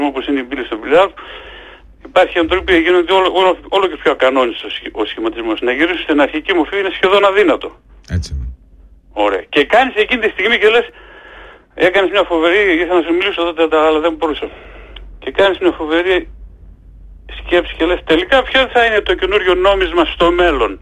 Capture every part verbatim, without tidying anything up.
όπως είναι η μπύλη στο μπιλιάρδο, υπάρχει αντροπία, γίνονται όλο, όλο, όλο και πιο ακανόνιστος ο σχηματισμός. Να γυρίσει στην αρχική μορφή είναι σχεδόν αδύνατο. Έτσι. Ωραία. Και κάνεις εκείνη τη στιγμή και λες, έκανες μια φοβερή, ήθελα να σου μιλήσω τότε, αλλά δεν μπορούσα. Και κάνεις μια φοβερή σκέψη και λες, τελικά ποιο θα είναι το καινούριο νόμισμα στο μέλλον.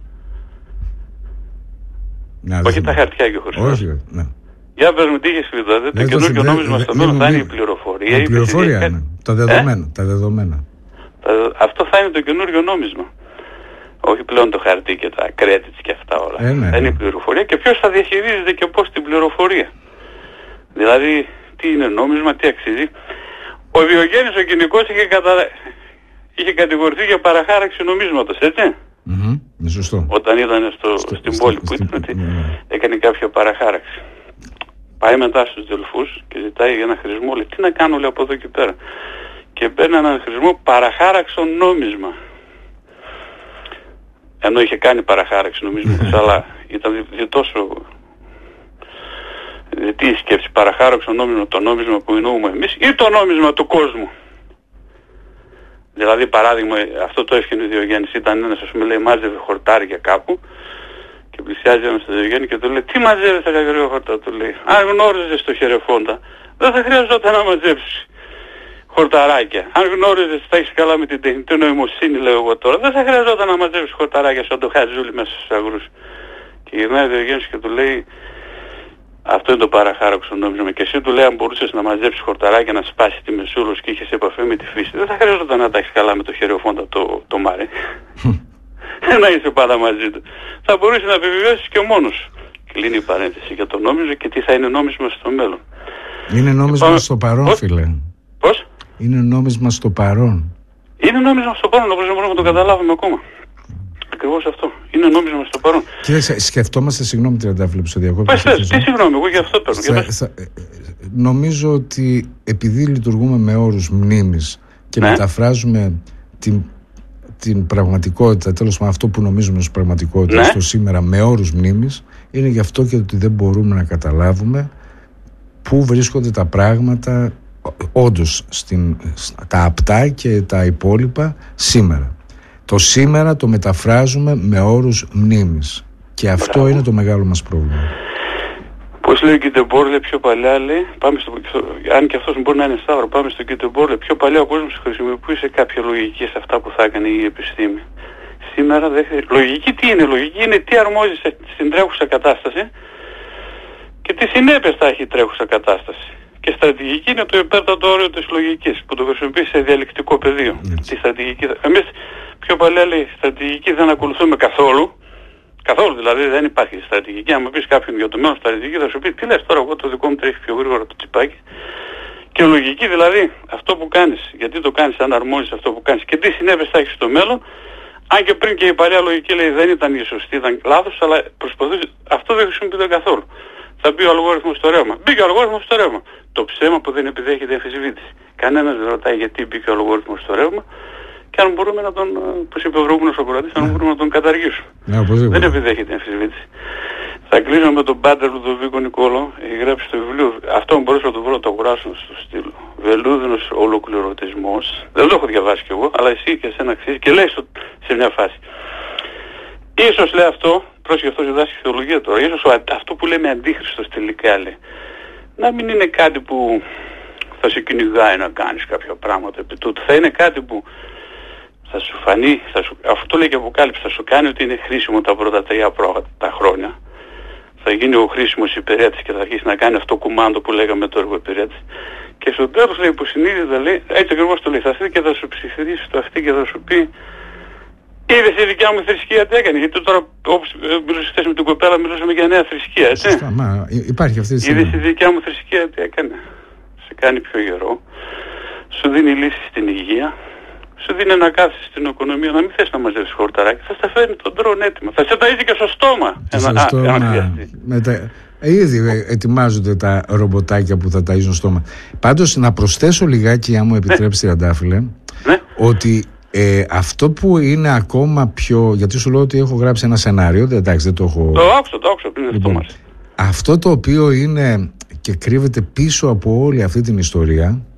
Να, όχι τα χαρτιά και ο Χριστός. Όχι, ναι. Για πες μου τι είχες πει τότε, το καινούριο νόμισμα δε, στο μέλλον θα είναι η πληροφορία. Η πληροφορία, η ναι. Τα δεδομένα. Ε? Τα δεδομένα. Τα, αυτό θα είναι το καινούριο νόμισμα. Όχι πλέον το χαρτί και τα credits και αυτά όλα. Ε, ναι, θα είναι η πληροφορία και ποιος θα διαχειρίζεται και πώς την πληροφορία. Δηλαδή, τι είναι νόμισμα, τι αξίζει. Ο Διογέννης ο Κοινικός είχε, κατα... είχε κατηγορηθεί για παραχάραξη νομίσματος, έτσι. Mm-hmm. Είναι σωστό. Όταν ήταν στο, στο, στην στο, πόλη που ήταν, ότι ναι. έκανε κάποια παραχάραξη. Πάει μετά στους Δελφούς και ζητάει για ένα χρησμό. Λέει, τι να κάνω, λέει, από εδώ και πέρα. Και παίρνει έναν χρησμό παραχάραξον νόμισμα. Ενώ είχε κάνει παραχάραξη νομίσματος, αλλά ήταν δι, τόσο τι η σκέψη, παραχάραξον νόμισμα, το νόμισμα που εννοούμε εμείς ή το νόμισμα του κόσμου. Δηλαδή, παράδειγμα, αυτό το έφυγε ο Διογέννης, ήταν ένας, ας πούμε, λέει, μάζευε χορτάρια κάπου και πλησιάζει ένας στο Διογέννη και του λέει, τι μαζεύεις τα κακρία χορτά, του λέει. Αν γνώριζες το χερεφόντα, δεν θα χρειαζόταν να μαζέψεις χορταράκια. Αν γνώριζες τα έχεις καλά με την τεχνητή νοημοσύνη, λέω εγώ τώρα, δεν θα χρειαζόταν να μαζεύεις χορταράκια σαν το χαζούλι μέσα στους αγρούς. Και γυρνάει ο Διογέννης και του λέει, αυτό είναι το παραχάραξο νόμισμα. Και εσύ του λέει, αν μπορούσες να μαζέψεις χορταράκια, να σπάσεις τη μεσούλος και είχες επαφή με τη φύση, δεν θα χρειαζόταν να τα έχεις καλά με το χερεφόντα το, το μάρι. Να είσαι πάντα μαζί του. Θα μπορούσε να επιβιώσεις και μόνος σου. Κλείνει η παρένθεση για το νόμισμα και τι θα είναι νόμισμα στο μέλλον. Είναι νόμισμα πάμε... στο παρόν, πώς? Φίλε. Πώς? Είναι νόμισμα στο παρόν. Είναι νόμισμα στο παρόν, όπως δεν μπορούμε να το καταλάβουμε ακόμα. Ακριβώς αυτό. Είναι νόμισμα στο παρόν. Κύριε, σκεφτόμαστε, συγγνώμη Τριαντάφυλλε που σε διακόπτω. Πες, πες, τι συγγνώμη, εγώ για αυτό παίρνω. Θα, θα, νομίζω ότι επειδή λειτουργούμε με όρους μνήμης και ναι. μεταφράζουμε την, την πραγματικότητα, τέλος πάντων αυτό που νομίζουμε ως πραγματικότητα, ναι. στο σήμερα με όρους μνήμης, είναι γι' αυτό και ότι δεν μπορούμε να καταλάβουμε πού βρίσκονται τα πράγματα όντως στην, τα απτά και τα υπόλοιπα σήμερα. Το σήμερα το μεταφράζουμε με όρους μνήμης. Και αυτό Μπράβο. είναι το μεγάλο μας πρόβλημα. Πώς λέει ο Κιτεμπόρ, λέει πιο παλιά, λέει, πάμε στο, αν και αυτός μπορεί να είναι σταύρο, πάμε στο Κιτεμπόρ, λέει, πιο παλιά ο κόσμος χρησιμοποιούσε κάποια λογική σε αυτά που θα έκανε η επιστήμη. Σήμερα δεν χρειάζεται. Λογική τι είναι, λογική είναι τι αρμόζει στην τρέχουσα κατάσταση και τι συνέπειες θα έχει η τρέχουσα κατάσταση. Και στρατηγική είναι το υπέρτατο όριο της λογικής που το χρησιμοποιεί σε διαλεκτικό πεδίο. Τη στρατηγική. Εμείς πιο παλιά, λέει, στρατηγική δεν ακολουθούμε καθόλου. Καθόλου δηλαδή δεν υπάρχει στρατηγική. Αν μου πεις κάποιον για το μέλλον στρατηγική θα σου πει τι λες τώρα, εγώ το δικό μου τρέχει πιο γρήγορα το τσιπάκι. Και λογική δηλαδή αυτό που κάνεις, γιατί το κάνεις, αν αρμόζεις αυτό που κάνεις και τι συνέπειες θα έχεις στο μέλλον. Αν και πριν και η παλιά λογική λέει δεν ήταν η σωστή, ήταν λάθος, αλλά προσπαθούσε, αυτό δεν χρησιμοποιείται καθόλου. Θα μπει ο αλγόριθμος στο ρεύμα. Μπήκε ο αλγόριθμος στο ρεύμα. Το ψέμα που δεν επιδέχεται αμφισβήτηση. Κανένας δεν ρωτάει γιατί μπήκε ο αλγόριθμος στο ρεύμα και αν μπορούμε να τον, όπως είπε ο προηγούμενος ακροατής, αν μπορούμε να τον καταργήσουμε. Yeah, δεν επιδέχεται αμφισβήτηση. Θα κλείσω με τον Πάτερ Λουδοβίκο Νικόλο. Έχει γράψει στο βιβλίο. Αυτό μπορούσα να το βρω, το αγοράσω στο στήλο. Βελούδινος ολοκληρωτισμός. Δεν το έχω διαβάσει κι εγώ, αλλά εσύ και εσένα αξίζει και λέει στο, σε μια φάση. Ίσως λέει αυτό, πρόσεχε αυτό διδάσκει θεολογία τώρα, ίσως αυτό που λέμε αντίχριστος τελικά λέει, να μην είναι κάτι που θα σε κυνηγάει να κάνεις κάποια πράγματα επί τούτου. Θα είναι κάτι που θα σου φανεί, θα σου, αυτό λέει και αποκάλυψη, θα σου κάνει ότι είναι χρήσιμο τα πρώτα τρία τα χρόνια. Θα γίνει ο χρήσιμος υπηρέτης και θα αρχίσει να κάνει αυτό το κουμάντο που λέγαμε το έργο υπηρέτης. Και στο τέλος λέει που συνείδητα λέει, έτσι ακριβώς το λέει, θα έρθει και θα σου ψιθυρίσει το αυτή και θα σου πει είδες η δικιά μου θρησκεία τι έκανε, γιατί τώρα όπως μιλούσες με την κοπέλα μιλούσαμε για νέα θρησκεία, έτσι. Σωστά, μα υπάρχει αυτή τη στιγμή. Είδες η δικιά μου θρησκεία τι έκανε, σε κάνει πιο γερό, σου δίνει λύση στην υγεία, σου δίνει να κάθεσαι στην οικονομία, να μην θες να μαζεύεις χορταράκι, θα στα φέρνει τον τρόν έτοιμα, θα σε ταΐζει και στο στόμα. Και στο ένα, στόμα, α, μετα... Ήδη ετοιμάζονται τα ρομποτάκια που θα ταΐζουν στόμα. Πάντως να προσθέσω λιγάκι, αν μου επιτρέψει ναι. Τριαντάφυλλε, ναι. ότι Ε, αυτό που είναι ακόμα πιο. Γιατί σου λέω ότι έχω γράψει ένα σενάριο. Δεν, εντάξει, δεν το έχω. Το άκουσα, το άκουσα πριν λοιπόν, αυτό, αυτό το οποίο είναι και κρύβεται πίσω από όλη αυτή την ιστορία ναι.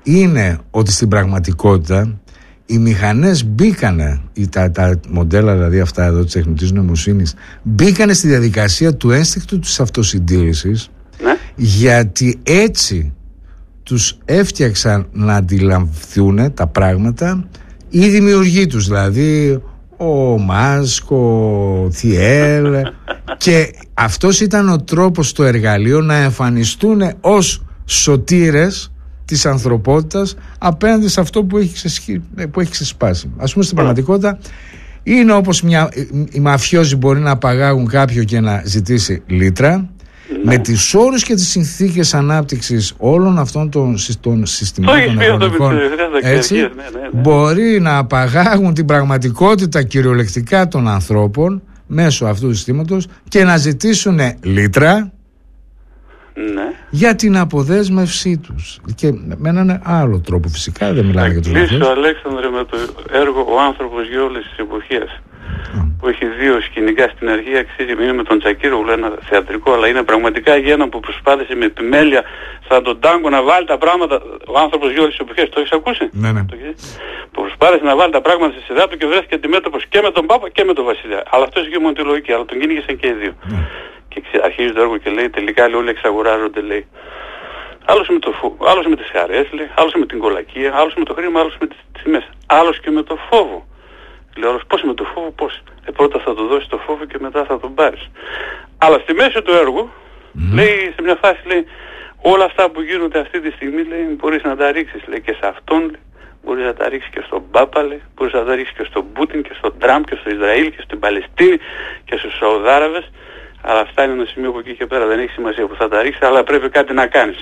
είναι ότι στην πραγματικότητα οι μηχανές μπήκανε, τα, τα μοντέλα δηλαδή αυτά εδώ της τεχνητής νοημοσύνης, μπήκανε στη διαδικασία του ένστικτου της αυτοσυντήρησης, ναι. γιατί έτσι τους έφτιαξαν να αντιλαμβθούν τα πράγματα οι δημιουργοί τους, δηλαδή ο Μάσκ, ο Θιέλ, και αυτός ήταν ο τρόπος, το εργαλείο, να εμφανιστούν ως σωτήρες της ανθρωπότητας απέναντι σε αυτό που έχει, ξεσχ... που έχει ξεσπάσει. Ας πούμε, στην πραγματικότητα είναι όπως μια... οι μαφιόζοι μπορεί να απαγάγουν κάποιο και να ζητήσει λίτρα. Με τις όρους και τις συνθήκες ανάπτυξης όλων αυτών των, των συστημάτων οικονομικών, έτσι, ναι, ναι, ναι. μπορεί να απαγάγουν την πραγματικότητα κυριολεκτικά των ανθρώπων μέσω αυτού του συστήματος και να ζητήσουν λίτρα, ναι. για την αποδέσμευσή τους. Και με έναν άλλο τρόπο, φυσικά δεν μιλάμε για τους μαθές. Θα κλείσω, Αλέξανδρε, με το έργο «Ο άνθρωπος για όλες τις εποχές», που έχει δύο σκηνικά στην αρχή, αξίζει, είναι με τον Τσακίρογλου, ένα θεατρικό, αλλά είναι πραγματικά για έναν που προσπάθησε με επιμέλεια σαν τον τάγκο να βάλει τα πράγματα, ο άνθρωπος για όλες τις εποχές. Το έχεις ακούσει? Ναι, ναι. Το έχεις... Που προσπάθησε να βάλει τα πράγματα στη σειρά του και βρέθηκε αντιμέτωπος και με τον Πάπα και με τον Βασιλιά. Αλλά αυτός είχε μόνο τη λογική, αλλά τον κυνήγησαν και οι δύο. Ναι. Και αρχίζει το έργο και λέει, τελικά όλοι εξαγοράζονται, λέει. Άλλος με, το φο... άλλος με τις χαρές, λέει, άλλος με την κολακία, άλλος με το χρήμα, άλλος με τις τιμές, άλλος και με το φόβο. Λέει όλος, πώς με το φόβο, πώς. Ε, πρώτα θα του δώσεις το φόβο και μετά θα τον πάρεις. Αλλά στη μέση του έργου, mm. λέει, σε μια φάση, λέει, όλα αυτά που γίνονται αυτή τη στιγμή, λέει, μπορείς να τα ρίξεις, λέει, και σε αυτόν, λέει, μπορείς να τα ρίξεις και στον Πάπα, λέει, μπορείς να τα ρίξεις και στον Πούτιν και στον Τραμπ και στο Ισραήλ και στην Παλαιστίνη και στους Σαουδάραβες. Αλλά αυτά είναι ένα σημείο που εκεί και πέρα δεν έχει σημασία που θα τα ρίξεις, αλλά πρέπει κάτι να κάνεις.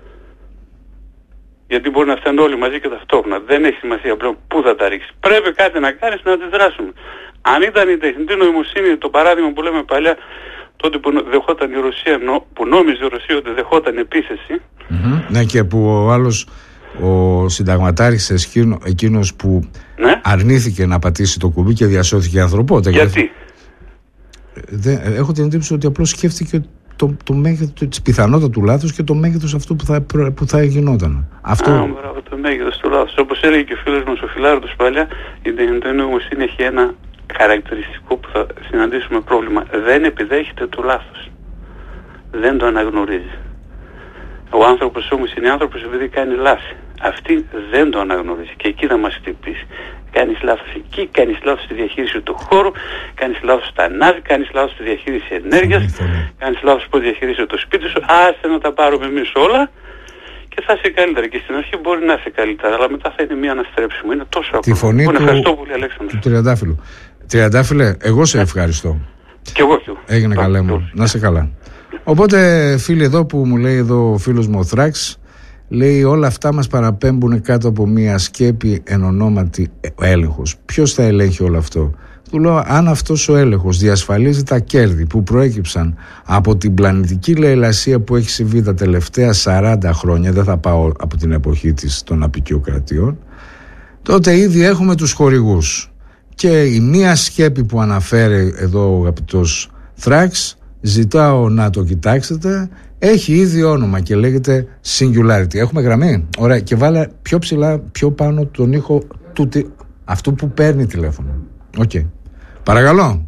Γιατί μπορεί να φτάνουν όλοι μαζί και ταυτόχρονα. Δεν έχει σημασία πλέον πού θα τα ρίξεις. Πρέπει κάτι να κάνεις, να αντιδράσουμε. Αν ήταν η τεχνητή νοημοσύνη, το παράδειγμα που λέμε παλιά, τότε που δεχόταν η Ρωσία, που νόμιζε η Ρωσία ότι δεχόταν επίθεση. Mm-hmm. Ναι, και που ο άλλος, ο συνταγματάρχης εκείνος που ναι. αρνήθηκε να πατήσει το κουμπί και διασώθηκε η ανθρωπότητα. Γιατί? Δεν, έχω την εντύπωση ότι απλώς σκέφτηκε το, το μέγεθος, της πιθανότητα του λάθους και το μέγεθος αυτού που θα, που θα γινόταν. Αυτό... Α, μπράβο, το μέγεθος του λάθους. Όπως έλεγε και ο φίλος μας ο Φιλάρδος παλιά, η τεχνητή νοημοσύνη έχει ένα χαρακτηριστικό που θα συναντήσουμε πρόβλημα. Δεν επιδέχεται το λάθος. Δεν το αναγνωρίζει. Ο άνθρωπος όμως είναι άνθρωπος επειδή κάνει λάθη. Αυτή δεν το αναγνωρίζει και εκεί θα μας χτυπήσει. Κάνεις λάθος εκεί, κάνεις λάθος στη διαχείριση του χώρου, κάνεις λάθος στα ανάβη, κάνεις λάθος στη διαχείριση ενέργειας, κάνεις λάθος πώς διαχειρίζεσαι το σπίτι σου. Άστε να τα πάρουμε εμείς όλα και θα είσαι καλύτερα. Και στην αρχή μπορεί να είσαι καλύτερα, αλλά μετά θα είναι μία αναστρέψιμο. Είναι τόσο απλό. Τη φωνή του, ευχαριστώ πολύ, Αλέξανδρο. Του Τριαντάφυλλου. Τριαντάφυλλε, εγώ σε ευχαριστώ. Και εγώ και εγώ. Έγινε καλά μου. Να σε καλά. Οπότε, φίλοι, εδώ που μου λέει εδώ ο φίλος μου ο Θράξ, λέει όλα αυτά μας παραπέμπουν κάτω από μια σκέπη εν ονόματι έλεγχος. Ποιος θα ελέγχει όλο αυτό? Του λέω, αν αυτός ο έλεγχος διασφαλίζει τα κέρδη που προέκυψαν από την πλανητική λαιλασία που έχει συμβεί τα τελευταία σαράντα χρόνια, δεν θα πάω από την εποχή της των απικιοκρατιών, τότε ήδη έχουμε τους χορηγούς. Και η μία σκέπη που αναφέρει εδώ ο αγαπητός Θράξ, ζητάω να το κοιτάξετε, έχει ήδη όνομα και λέγεται Singularity. Έχουμε γραμμή? Ωραία. Και βάλε πιο ψηλά, πιο πάνω τον ήχο του, αυτού που παίρνει τηλέφωνο. Οκ. Okay. Παρακαλώ.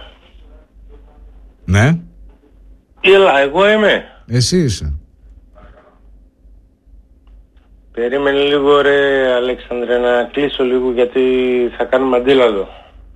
Ναι. Έλα, εγώ είμαι. Εσύ είσαι. Περίμενε λίγο ρε Αλέξανδρε να κλείσω λίγο γιατί θα κάνουμε αντίλαδο.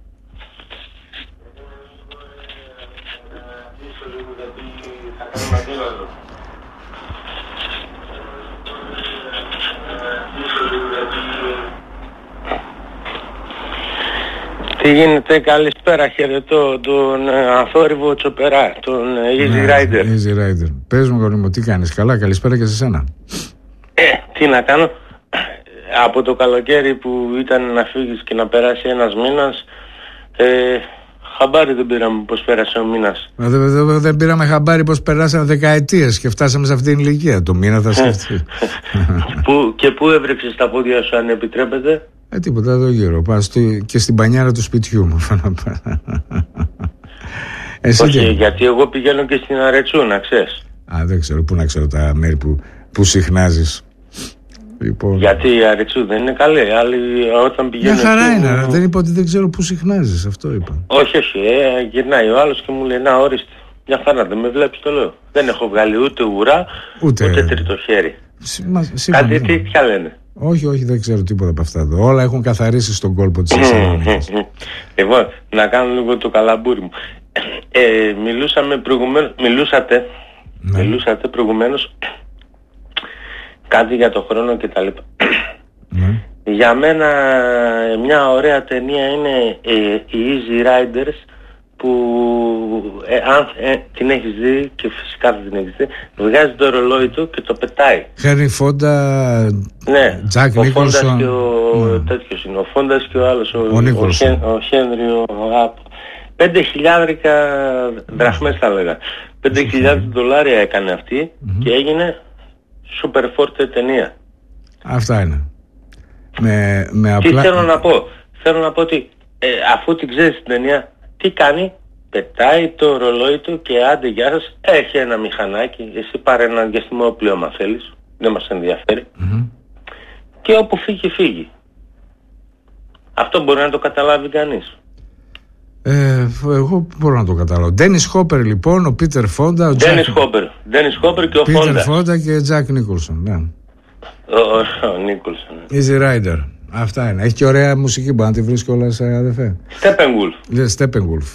Τι γίνεται, καλησπέρα, χαιρετώ τον ε, αθόρυβο Τσοπερά, τον ε, Easy ναι, Rider. Easy Rider. Πες μου γονί μου, τι κάνεις? Καλά, καλησπέρα και σε σένα. Ε, τι να κάνω, από το καλοκαίρι που ήταν να φύγεις και να περάσει ένας μήνας, ε, χαμπάρι δεν πήραμε πως πέρασε ο μήνας. Δεν, δεν, δεν πήραμε χαμπάρι πως περάσανε δεκαετίες και φτάσαμε σε αυτήν την ηλικία. Το μήνα θα σκεφτεί. Που, και πού έβρεξες τα πόδια σου, αν επιτρέπετε? Ε, τίποτα εδώ γύρω. Πάω στο, και στην πανιάρα του σπιτιού μου. Εσύ όχι, και... γιατί εγώ πηγαίνω και στην Αρετσού, να ξέρεις. Α, δεν ξέρω. Πού να ξέρω τα μέρη που, που συχνάζεις. Λοιπόν. Γιατί η Αριτσού δεν είναι καλή. Άλλοι όταν πηγαίνουν. Μια χαρά εκεί, είναι, μου... δεν είπα ότι δεν ξέρω πού συχνάζεις, αυτό είπα. Όχι, όχι. Ε, γυρνάει ο άλλος και μου λέει: να, ορίστε. Μια χαρά, δεν με βλέπεις, το λέω. Δεν έχω βγάλει ούτε ουρά, ούτε, ούτε τρίτο χέρι. Σημα, Κάτι τι, ποια λένε. Όχι, όχι, δεν ξέρω τίποτα από αυτά εδώ. Όλα έχουν καθαρίσει στον κόλπο της Θεσσαλονίκης. Λοιπόν, να κάνω λίγο το καλαμπούρι μου. Ε, μιλούσαμε προηγουμένως, μιλούσατε, ναι. μιλούσατε προηγουμένως κάτι για το χρόνο και τα λοιπά. Ναι. Για μένα μια ωραία ταινία είναι ε, οι Easy Riders, που ε, αν ε, την έχεις δει, και φυσικά δεν την έχεις δει, βγάζει το ρολόι του και το πετάει. Χένρι Φόντα, ναι, Τζακ ο Νίκολσον. Φόντας και ο ναι. τέτοιος είναι, ο Φόντας και ο άλλος, ο, ο, ο, ο Χένρι, ο Άπ. Πέντε χιλιάδρικα δραχμές θα λέγα. Πέντε χιλιάδες δολάρια έκανε αυτή mm-hmm. και έγινε super forte ταινία. Αυτά είναι. Με, με τι απλά... θέλω να πω. Θέλω να πω ότι ε, αφού την ξέρεις την ταινία, τι κάνει? Πετάει το ρολόι του και άντε γεια σας, έχει ένα μηχανάκι, εσύ πάρε ένα διαστημό πλοίο αν θέλεις, δεν μας ενδιαφέρει. Mm-hmm. Και όπου φύγει φύγει. Αυτό μπορεί να το καταλάβει κανείς. Ε, εγώ μπορώ να το καταλάβω. Ντένις Χόπερ λοιπόν, ο Πίτερ Φόντα, ο Ντένις Χόπερ. Ντένις Χόπερ και ο Φόντα. Πίτερ Φόντα και Τζακ Νίκολσον. Ναι. Ο, ο, ο Νίκολσον. Easy Rider. Αυτά είναι. Έχει και ωραία μουσική, μπορεί να τη βρεις κιόλας, αδερφέ. Steppenwolf. Steppenwolf.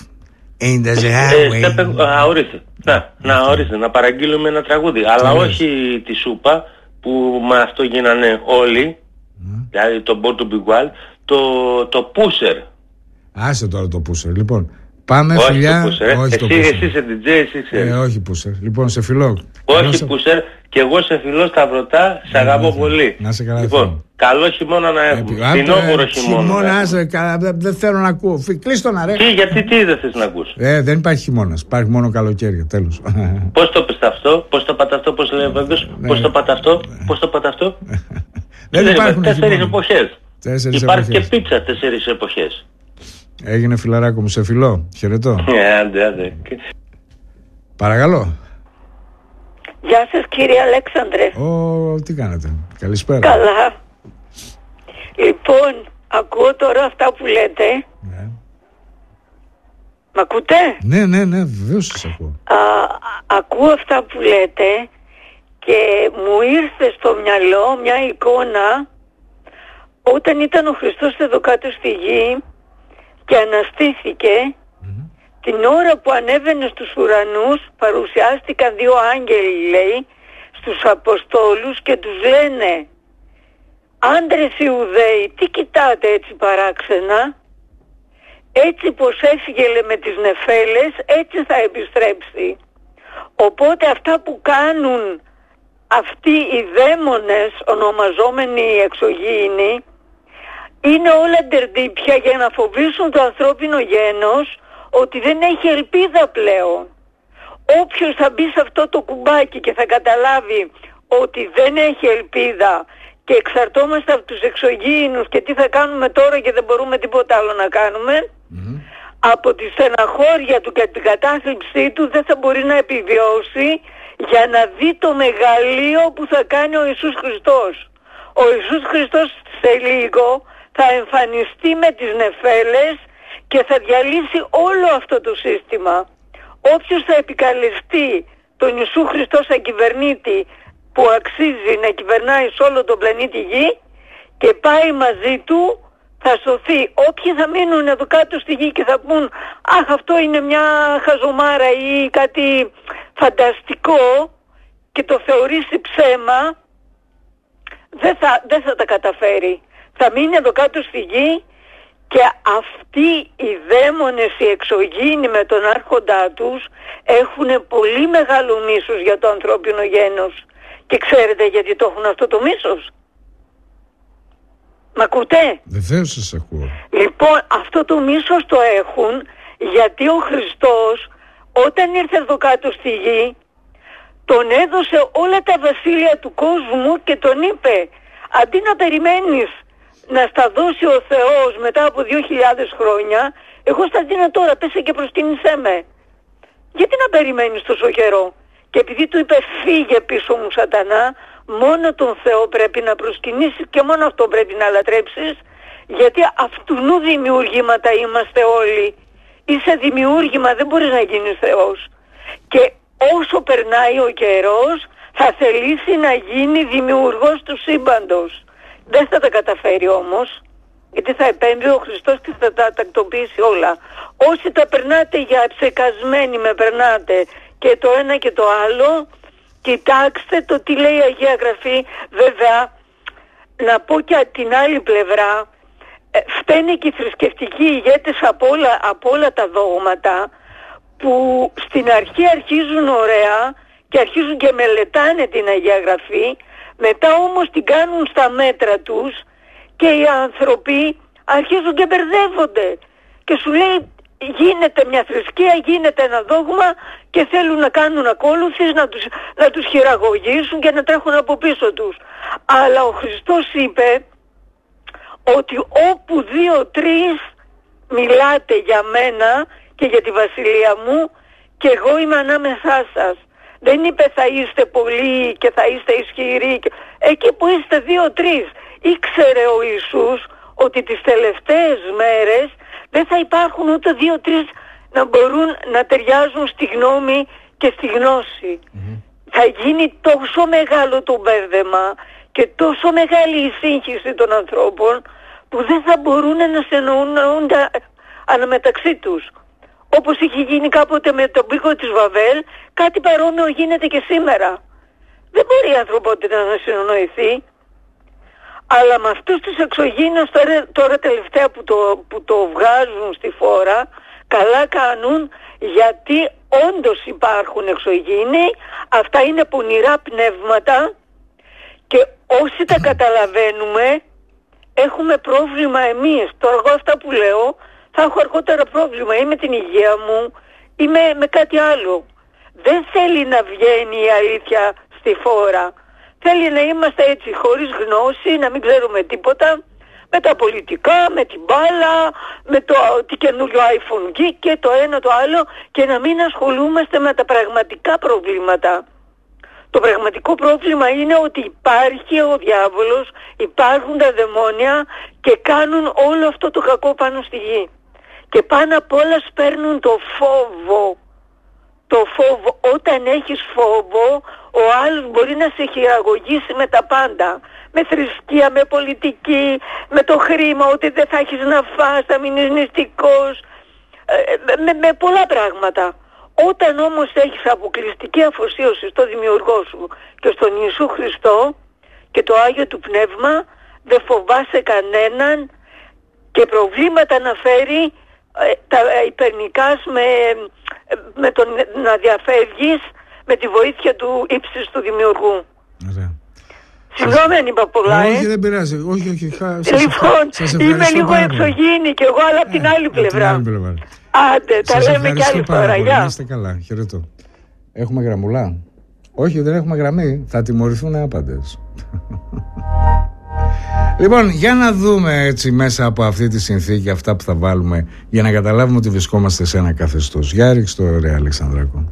Α, ορίστε. Να, να, ορίστε, να παραγγείλουμε ένα τραγούδι. Αλλά όχι τη σούπα που με αυτό γίνανε όλοι. Δηλαδή το Born to Be Wild. Το Pusher. Άσε τώρα το Pusher. Λοιπόν, πάμε όχι φιλιά. Το Pusher, όχι εσύ, το Pusher. Εσύ είσαι ντι τζέι, εσύ ξέρεις. Ε, όχι Pusher. Λοιπόν, σε φιλό. Όχι σε... Pusher, και εγώ σε φιλό Σταυρωτά, σε αγαπώ πολύ. Να σε καλά. Λοιπόν, καλό χειμώνα να έχουμε. Φθινόπωρο χειμώνα. Χειμώνα, άσε, δεν θέλω να ακούω. Κλείστο να ρε. Τι, γιατί τι δεν θες να ακούς? Ε, δεν υπάρχει χειμώνας. Υπάρχει μόνο καλοκαίρια. Τέλος. Πώς το πες αυτό, πώς το πατά αυτό, πώς λέει ο Βέγκος, πώς το πατά αυτό, πώς το πατά αυτό. Δεν υπάρχουν τέσσερις εποχές. Τέσσερις Υπάρχει εποχές. και πίτσα τέσσερις εποχές. Έγινε φιλαράκο μου, σε φιλό. Χαιρετώ. Ε, άντε, άντε. Παρακαλώ. Γεια σας κύριε Αλέξανδρε. Ω, τι κάνετε? Καλησπέρα. Καλά. Λοιπόν, ακούω τώρα αυτά που λέτε. Ναι. Μ' ακούτε? Ναι, ναι, ναι, βεβαίως σας ακούω. Α, ακούω αυτά που λέτε και μου ήρθε στο μυαλό μια εικόνα όταν ήταν ο Χριστός εδώ κάτω στη γη και αναστήθηκε. Mm-hmm. Την ώρα που ανέβαινε στους ουρανούς παρουσιάστηκαν δύο άγγελοι, λέει, στους Αποστόλους και τους λένε: άντρες Ιουδαίοι, τι κοιτάτε έτσι παράξενα? Έτσι πως έφυγε, λέει, με τις νεφέλες, έτσι θα επιστρέψει. Οπότε αυτά που κάνουν αυτοί οι δαίμονες, ονομαζόμενοι οι εξωγήινοι, είναι όλα ντερντύπια για να φοβήσουν το ανθρώπινο γένος ότι δεν έχει ελπίδα πλέον. Όποιος θα μπει σε αυτό το κουμπάκι και θα καταλάβει ότι δεν έχει ελπίδα και εξαρτώμαστε από τους εξωγήινους και τι θα κάνουμε τώρα και δεν μπορούμε τίποτα άλλο να κάνουμε, mm-hmm. από τη στεναχώρια του και την κατάθλιψή του δεν θα μπορεί να επιβιώσει για να δει το μεγαλείο που θα κάνει ο Ιησούς Χριστός. Ο Ιησούς Χριστός σε λίγο θα εμφανιστεί με τις νεφέλες και θα διαλύσει όλο αυτό το σύστημα. Όποιος θα επικαλεστεί τον Ιησού Χριστό σαν κυβερνήτη που αξίζει να κυβερνάει σε όλο τον πλανήτη Γη και πάει μαζί του, θα σωθεί. Όποιοι θα μείνουν εδώ κάτω στη Γη και θα πούν αχ, αυτό είναι μια χαζομάρα ή κάτι φανταστικό και το θεωρήσει ψέμα, δεν θα, δεν θα τα καταφέρει. Θα μείνει εδώ κάτω στη Γη και αυτοί οι δαίμονες, οι εξωγήινοι με τον άρχοντά τους έχουν πολύ μεγάλο μίσος για το ανθρώπινο γένος. Και ξέρετε γιατί το έχουν αυτό το μίσος? Μ' ακούτε? Βεβαίως σας ακούω. Λοιπόν, αυτό το μίσος το έχουν γιατί ο Χριστός όταν ήρθε εδώ κάτω στη Γη τον έδωσε όλα τα βασίλεια του κόσμου και τον είπε αντί να περιμένεις να στα δώσει ο Θεός μετά από δύο χιλιάδες χρόνια, εγώ στα δίνω τώρα, πέσε και προσκύνησέ με. Γιατί να περιμένεις τόσο καιρό? Και επειδή του είπε φύγε πίσω μου σατανά, μόνο τον Θεό πρέπει να προσκυνήσεις και μόνο αυτό πρέπει να λατρέψεις, γιατί αυτού δημιουργήματα είμαστε όλοι. Είσαι δημιούργημα, δεν μπορείς να γίνεις Θεός. Και όσο περνάει ο καιρός θα θελήσει να γίνει δημιουργός του σύμπαντος. Δεν θα τα καταφέρει όμως, γιατί θα επέμβει ο Χριστός και θα τα τακτοποιήσει όλα. Όσοι τα περνάτε για ψεκασμένοι με περνάτε και το ένα και το άλλο, κοιτάξτε το τι λέει η Αγία Γραφή. Βέβαια, να πω και την άλλη πλευρά, φταίνε και οι θρησκευτικοί ηγέτες από όλα, από όλα τα δόγματα, που στην αρχή αρχίζουν ωραία και αρχίζουν και μελετάνε την Αγία Γραφή, μετά όμως την κάνουν στα μέτρα τους και οι άνθρωποι αρχίζουν και μπερδεύονται και σου λέει γίνεται μια θρησκεία, γίνεται ένα δόγμα και θέλουν να κάνουν ακόλουθες, να τους, να τους χειραγωγήσουν και να τρέχουν από πίσω τους. Αλλά ο Χριστός είπε ότι όπου δύο-τρεις μιλάτε για μένα και για τη βασιλεία μου, και εγώ είμαι ανάμεσά σας. Δεν είπε θα είστε πολλοί και θα είστε ισχυροί. Εκεί που είστε δύο-τρεις. Ήξερε ο Ιησούς ότι τις τελευταίες μέρες δεν θα υπάρχουν ούτε δύο-τρεις να μπορούν να ταιριάζουν στη γνώμη και στη γνώση. Mm-hmm. Θα γίνει τόσο μεγάλο το μπέρδεμα και τόσο μεγάλη η σύγχυση των ανθρώπων που δεν θα μπορούν να συνεννοούνται αναμεταξύ τους. Όπως είχε γίνει κάποτε με τον πύργο της Βαβέλ, κάτι παρόμοιο γίνεται και σήμερα. Δεν μπορεί η ανθρωπότητα να συνεννοηθεί. Αλλά με αυτούς τους εξωγήινους τώρα, τώρα τελευταία που το, που το βγάζουν στη φόρα, καλά κάνουν, γιατί όντως υπάρχουν εξωγήινοι, αυτά είναι πονηρά πνεύματα και όσοι τα καταλαβαίνουμε έχουμε πρόβλημα εμείς. Τώρα εγώ αυτά που λέω θα έχω αργότερα πρόβλημα ή με την υγεία μου ή με, με κάτι άλλο. Δεν θέλει να βγαίνει η αλήθεια στη φόρα. Θέλει να είμαστε έτσι χωρίς γνώση, να μην ξέρουμε τίποτα, με τα πολιτικά, με την μπάλα, με το τι καινούριο iPhone και το ένα το άλλο, και να μην ασχολούμαστε με τα πραγματικά προβλήματα. Το πραγματικό πρόβλημα είναι ότι υπάρχει ο διάβολος, υπάρχουν τα δαιμόνια και κάνουν όλο αυτό το κακό πάνω στη γη. Και πάνω απ' όλα σπέρνουν το φόβο. Το φόβο, όταν έχεις φόβο, ο άλλος μπορεί να σε χειραγωγήσει με τα πάντα. Με θρησκεία, με πολιτική, με το χρήμα, ότι δεν θα έχεις να φας, θα μείνεις νηστικός, με, με πολλά πράγματα. Όταν όμως έχεις αποκλειστική αφοσίωση στο δημιουργό σου και στον Ιησού Χριστό και το Άγιο του Πνεύμα, δεν φοβάσαι κανέναν και προβλήματα να φέρει, τα υπερνικάς με, με τον να διαφεύγεις με τη βοήθεια του ύψης του δημιουργού. Ωραία. Συγγνώμη αν είπα πολλά, όχι, ε. δεν πειράζει. Όχι, όχι. Λοιπόν, σας είμαι λίγο εξωγήινη κι εγώ, αλλά από την άλλη πλευρά. Την άλλη πλευρά. Άντε, τα λέμε κι άλλη φορά. Γεια. Είστε καλά, χαιρετώ. Έχουμε γραμμουλά? Όχι, δεν έχουμε γραμμή. Θα τιμωρηθούν άπαντες. Λοιπόν, για να δούμε έτσι μέσα από αυτή τη συνθήκη αυτά που θα βάλουμε για να καταλάβουμε ότι βρισκόμαστε σε ένα καθεστώς. Για ρίξτε το, ρε Αλεξανδράκο.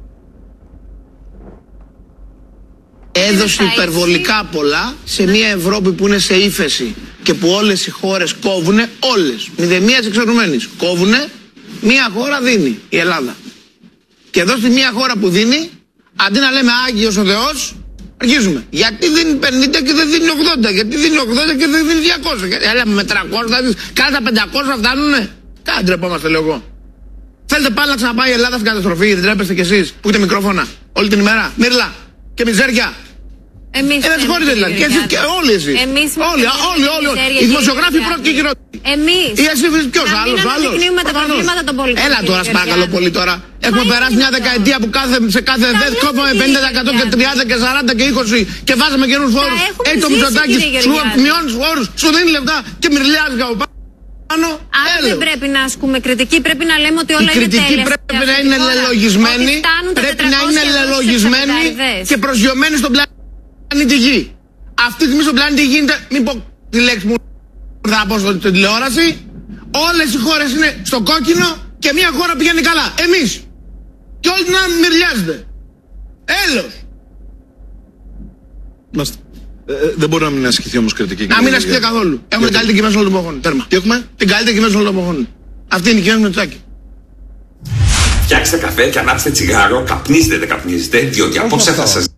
Έδωσε υπερβολικά πολλά σε μια Ευρώπη που είναι σε ύφεση και που όλες οι χώρες κόβουνε, όλες, μηδεμίας εξαιρουμένης, κόβουνε, μια χώρα δίνει, η Ελλάδα. Και εδώ στη μια χώρα που δίνει, αντί να λέμε Άγιος ο Θεός, αρχίζουμε. Γιατί δίνει πενήντα και δεν δίνει ογδόντα, γιατί δίνει ογδόντα και δεν δίνει διακόσια. Έλα με τριακόσια θα δεις, κάθε πεντακόσια φτάνουνε. Κάτι ντρεπόμαστε, λέω εγώ. Θέλετε πάλι να ξαναπάει η Ελλάδα στην καταστροφή, δεν τρέπεστε κι εσείς που έχετε μικρόφωνα όλη την ημέρα, μύρλα και μιζέρια. Εμείς ε, δεν συγχωρείτε δηλαδή. Και εσείς και όλοι εσείς. Εμείς όλοι, όλοι, όλοι, όλοι. Οι δημοσιογράφοι πρώτοι και χειρότεροι. Εμείς. Ή εσύ ποιος άλλος, άλλος. Να μην τα προβλήματα των πολιτών. Έλα τώρα, παρακαλώ πολύ τώρα. Έχουμε περάσει μια δεκαετία που κάθε, σε κάθε δε κόβαμε πενήντα τοις εκατό και τριάντα και σαράντα και είκοσι και βάζαμε καινούς φόρους. Έχει το Μητσοτάκη, σου μειώνεις φόρους, σου δίνει λεφτά και μυρλιάζει από πάνω. Άρα δεν πρέπει να ασκούμε κριτική, πρέπει να λέμε ότι όλα είναι τέλεια. Η κριτική πρέπει να είναι λελογισμένη, πρέπει να είναι λελογισμένη και προσγειωμένη στον πλανήτη Γη. Αυτή τη στιγμή στον πλανήτη Γη γίνεται, μην πω τη λέξη μου, θα πω στην τηλεόραση, όλες οι χώρες είναι στο κόκκινο και μια χώρα πηγαίνει καλά. Εμείς. Και όλοι να μυρλιάζετε. Έλος. Μάστε. Ε, δεν μπορεί να μην ασκηθεί όμως κριτική. Να μην ασκηθεί καθόλου. Έχουμε την καλύτερη κυβέρνηση όλων των εποχών. Τέρμα. Τι έχουμε? Την καλύτερη κυβέρνηση όλων των εποχών. Αυτή είναι η κυβέρνηση Μητσοτάκη. Φτιάξτε καφέ και ανάψτε τσιγάρο, καπνίστε δεν καπνίζετε, διότι απόψε θα σας